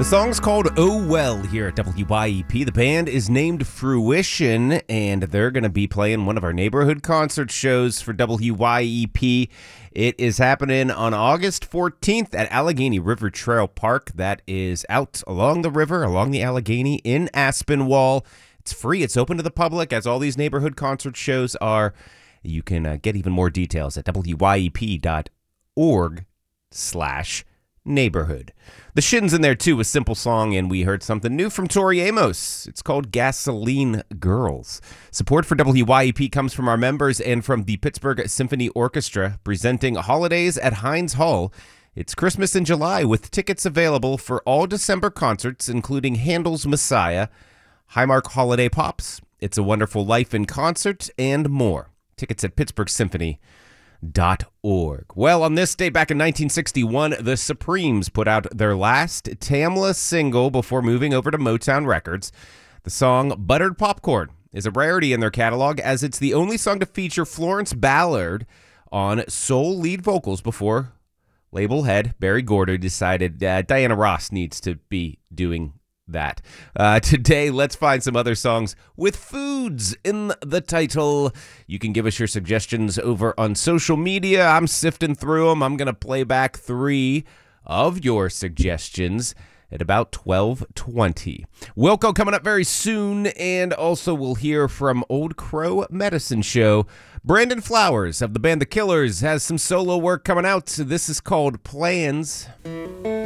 The song's called Oh Well here at WYEP. The band is named Fruition, and they're going to be playing one of our neighborhood concert shows for WYEP. It is happening on August 14th at Allegheny River Trail Park. That is out along the river, along the Allegheny in Aspinwall. It's free. It's open to the public, as all these neighborhood concert shows are. You can get even more details at wyep.org/neighborhood. The Shins in there too, a simple song, and we heard something new from Tori Amos. It's called Gasoline Girls. Support for WYEP comes from our members and from the Pittsburgh Symphony Orchestra, presenting Holidays at Heinz Hall. It's Christmas in July, with tickets available for all December concerts, including Handel's Messiah, Highmark Holiday Pops, It's a Wonderful Life in Concert, and more. Tickets at pittsburghsymphony.org. Well, on this day back in 1961, the Supremes put out their last Tamla single before moving over to Motown Records. The song Buttered Popcorn is a rarity in their catalog, as it's the only song to feature Florence Ballard on sole lead vocals before label head Barry Gordy decided Diana Ross needs to be doing that. Today, let's find some other songs with foods in the title. You can give us your suggestions over on social media. I'm sifting through them. I'm going to play back 3 of your suggestions at about 12:20. Wilco coming up very soon, and also we'll hear from Old Crow Medicine Show. Brandon Flowers of the band The Killers has some solo work coming out. This is called Plans.